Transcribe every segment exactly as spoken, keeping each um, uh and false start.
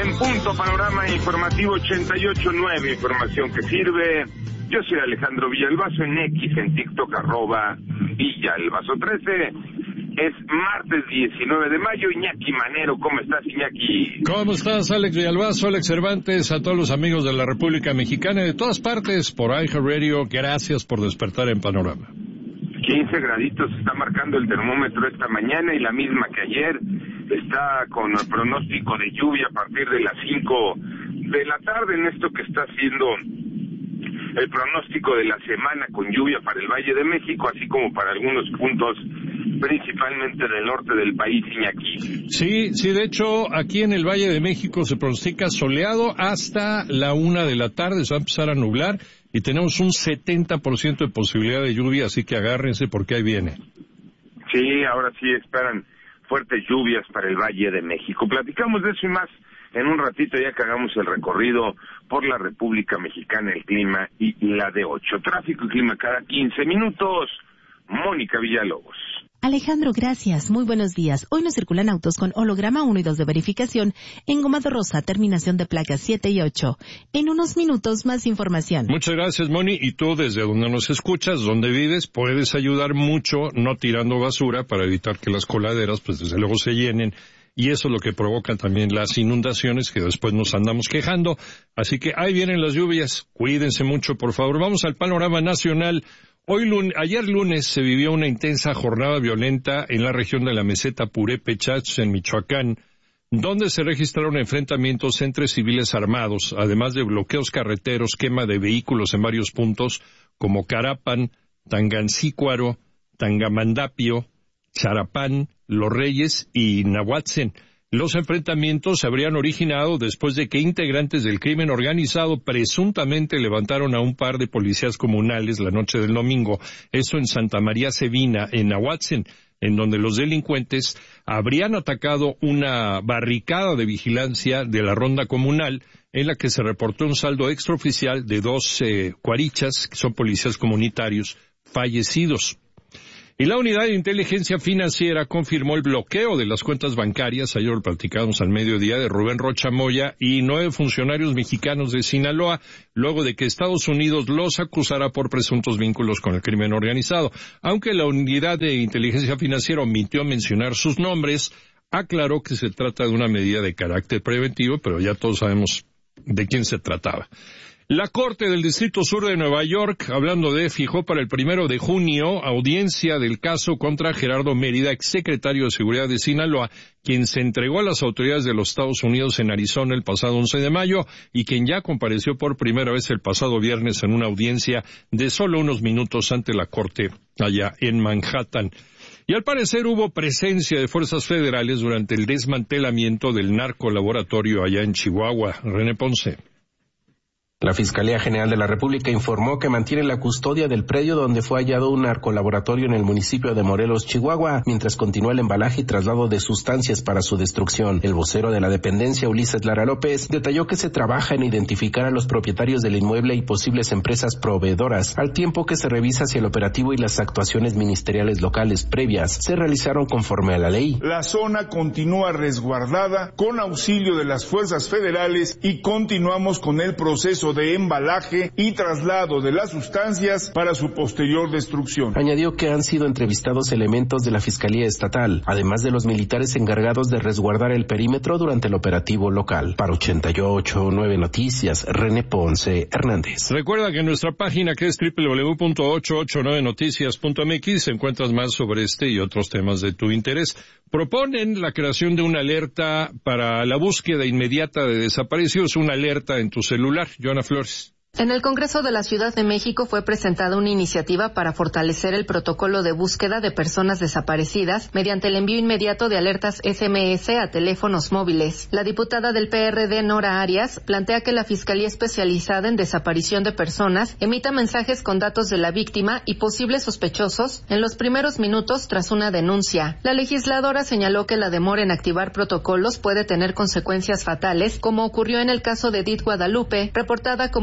en punto, panorama informativo ochenta y ocho nueve, información que sirve. Yo soy Alejandro Villalbazo en X, en TikTok, arroba Villalbazo trece. Es martes diecinueve de mayo. Iñaki Manero, ¿cómo estás, Iñaki? ¿Cómo estás, Alex Villalbazo, Alex Cervantes, a todos los amigos de la República Mexicana y de todas partes por iHeartRadio? Gracias por despertar en Panorama. quince graditos está marcando el termómetro esta mañana y la misma que ayer. Está con el pronóstico de lluvia a partir de las cinco de la tarde en esto que está haciendo el pronóstico de la semana, con lluvia para el Valle de México, así como para algunos puntos, principalmente del norte del país, Iñaki. Sí, sí, de hecho, aquí en el Valle de México se pronostica soleado hasta la una de la tarde, se va a empezar a nublar y tenemos un setenta por ciento de posibilidad de lluvia, así que agárrense porque ahí viene. Sí, ahora sí esperan fuertes lluvias para el Valle de México. Platicamos de eso y más en un ratito, ya que hagamos el recorrido por la República Mexicana, el clima y la de ocho. Tráfico y clima cada quince minutos. Mónica Villalobos. Alejandro, gracias. Muy buenos días. Hoy no circulan autos con holograma uno y dos de verificación en goma de rosa, terminación de placas siete y ocho. En unos minutos, más información. Muchas gracias, Moni. Y tú, desde donde nos escuchas, donde vives, puedes ayudar mucho no tirando basura para evitar que las coladeras, pues desde luego, se llenen. Y eso es lo que provoca también las inundaciones que después nos andamos quejando. Así que ahí vienen las lluvias. Cuídense mucho, por favor. Vamos al panorama nacional. Hoy, lunes, ayer lunes, se vivió una intensa jornada violenta en la región de la meseta Purépechach, en Michoacán, donde se registraron enfrentamientos entre civiles armados, además de bloqueos carreteros, quema de vehículos en varios puntos, como Carapan, Tangancícuaro, Tangamandapio, Charapán, Los Reyes y Nahuatzen. Los enfrentamientos se habrían originado después de que integrantes del crimen organizado presuntamente levantaron a un par de policías comunales la noche del domingo, esto en Santa María Sevina, en Nahuatzen, en donde los delincuentes habrían atacado una barricada de vigilancia de la ronda comunal, en la que se reportó un saldo extraoficial de dos eh, cuarichas, que son policías comunitarios, fallecidos. Y la Unidad de Inteligencia Financiera confirmó el bloqueo de las cuentas bancarias, ayer lo platicamos al mediodía, de Rubén Rocha Moya y nueve funcionarios mexicanos de Sinaloa, luego de que Estados Unidos los acusara por presuntos vínculos con el crimen organizado. Aunque la Unidad de Inteligencia Financiera omitió mencionar sus nombres, aclaró que se trata de una medida de carácter preventivo, pero ya todos sabemos de quién se trataba. La Corte del Distrito Sur de Nueva York, hablando de, fijó para el primero de junio audiencia del caso contra Gerardo Mérida, exsecretario de Seguridad de Sinaloa, quien se entregó a las autoridades de los Estados Unidos en Arizona el pasado once de mayo y quien ya compareció por primera vez el pasado viernes en una audiencia de solo unos minutos ante la Corte allá en Manhattan. Y al parecer hubo presencia de fuerzas federales durante el desmantelamiento del narcolaboratorio allá en Chihuahua. René Ponce. La Fiscalía General de la República informó que mantiene la custodia del predio donde fue hallado un narcolaboratorio en el municipio de Morelos, Chihuahua, mientras continúa el embalaje y traslado de sustancias para su destrucción. El vocero de la dependencia, Ulises Lara López, detalló que se trabaja en identificar a los propietarios del inmueble y posibles empresas proveedoras, al tiempo que se revisa si el operativo y las actuaciones ministeriales locales previas se realizaron conforme a la ley. La zona continúa resguardada con auxilio de las fuerzas federales y continuamos con el proceso de embalaje y traslado de las sustancias para su posterior destrucción. Añadió que han sido entrevistados elementos de la Fiscalía Estatal, además de los militares encargados de resguardar el perímetro durante el operativo local. Para ochenta y ocho punto nueve Noticias, René Ponce Hernández. Recuerda que en nuestra página, que es doble u doble u doble u punto ochocientos ochenta y nueve noticias punto m x, encuentras más sobre este y otros temas de tu interés. Proponen la creación de una alerta para la búsqueda inmediata de desaparecidos, una alerta en tu celular. Joana Flores. En el Congreso de la Ciudad de México fue presentada una iniciativa para fortalecer el protocolo de búsqueda de personas desaparecidas mediante el envío inmediato de alertas ese eme ese a teléfonos móviles. La diputada del P R D, Nora Arias, plantea que la Fiscalía Especializada en Desaparición de Personas emita mensajes con datos de la víctima y posibles sospechosos en los primeros minutos tras una denuncia. La legisladora señaló que la demora en activar protocolos puede tener consecuencias fatales, como ocurrió en el caso de Edith Guadalupe, reportada como desaparecida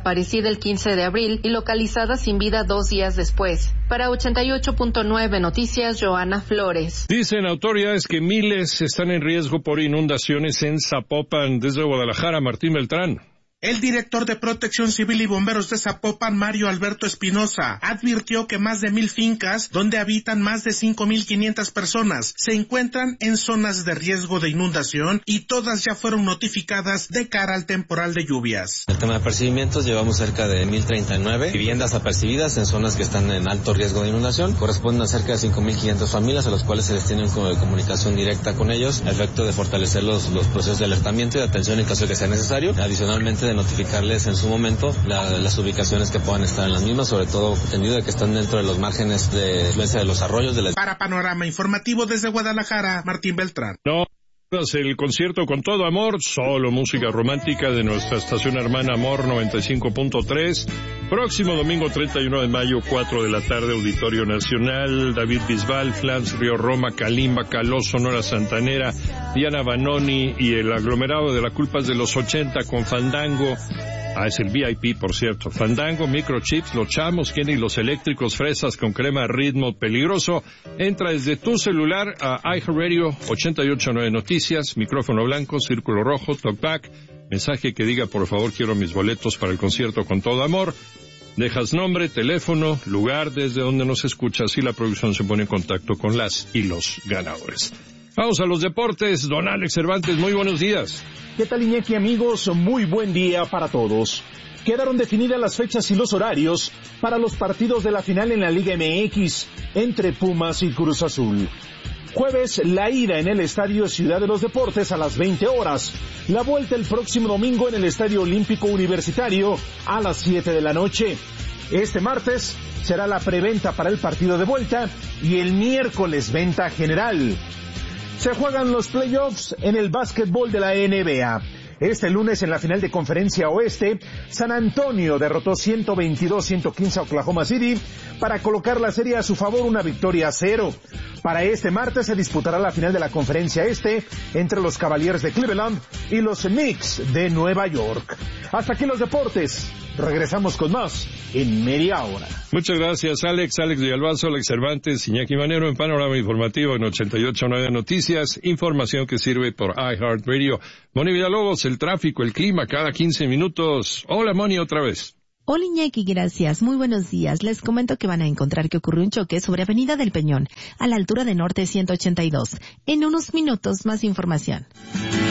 desaparecida el quince de abril y localizada sin vida dos días después. Para ochenta y ocho punto nueve Noticias, Joana Flores. Dicen autoridades que miles están en riesgo por inundaciones en Zapopan. Desde Guadalajara, Martín Beltrán. El director de Protección Civil y Bomberos de Zapopan, Mario Alberto Espinosa, advirtió que más de mil fincas, donde habitan más de cinco mil quinientas personas, se encuentran en zonas de riesgo de inundación y todas ya fueron notificadas de cara al temporal de lluvias. En el tema de apercibimientos, llevamos cerca de mil treinta y nueve viviendas apercibidas en zonas que están en alto riesgo de inundación. Corresponden a cerca de cinco mil quinientas familias a las cuales se les tiene comunicación directa con ellos, a efecto de fortalecer los, los procesos de alertamiento y de atención en caso de que sea necesario. Adicionalmente, de notificarles en su momento la, las ubicaciones que puedan estar en las mismas, sobre todo entendido de que están dentro de los márgenes de influencia de los arroyos. De la... Para Panorama Informativo desde Guadalajara, Martín Beltrán. No. El concierto Con Todo Amor, solo música romántica de nuestra estación hermana Amor noventa y cinco punto tres. Próximo domingo treinta y uno de mayo, cuatro de la tarde, Auditorio Nacional. David Bisbal, Flans, Río Roma, Kalimba, Caló, Sonora Santanera, Diana Banoni y el aglomerado de la Culpas de los ochenta con Fandango. Ah, es el V I P, por cierto. Fandango, Microchips, Los Chamos, Kenny, Los Eléctricos, Fresas con Crema, Ritmo Peligroso. Entra desde tu celular a iHeartRadio ochenta y ocho punto nueve Noticias, micrófono blanco, círculo rojo, talkback, mensaje que diga por favor quiero mis boletos para el concierto Con Todo Amor. Dejas nombre, teléfono, lugar desde donde nos escuchas y la producción se pone en contacto con las y los ganadores. Vamos a los deportes. Don Alex Cervantes, muy buenos días. ¿Qué tal, Iñaki, amigos? Muy buen día para todos. Quedaron definidas las fechas y los horarios para los partidos de la final en la Liga M X entre Pumas y Cruz Azul. Jueves, la ida en el Estadio Ciudad de los Deportes a las veinte horas. La vuelta el próximo domingo en el Estadio Olímpico Universitario a las siete de la noche. Este martes será la preventa para el partido de vuelta y el miércoles venta general. Se juegan los playoffs en el básquetbol de la N B A. Este lunes en la final de Conferencia Oeste, San Antonio derrotó ciento veintidós a ciento quince a Oklahoma City para colocar la serie a su favor, una victoria a cero. Para este martes se disputará la final de la Conferencia Este entre los Cavaliers de Cleveland y los Knicks de Nueva York. Hasta aquí los deportes. Regresamos con más en media hora. Muchas gracias, Alex. Alex Villalbazo, Alex Cervantes, Iñaki Manero en Panorama Informativo en ochenta y ocho punto nueve Noticias. Información que sirve por iHeartRadio. Moni Villalobos, el tráfico, el clima, cada quince minutos. Hola, Moni, otra vez. Hola, Iñaki, gracias. Muy buenos días. Les comento que van a encontrar que ocurrió un choque sobre Avenida del Peñón, a la altura de Norte ciento ochenta y dos. En unos minutos, más información.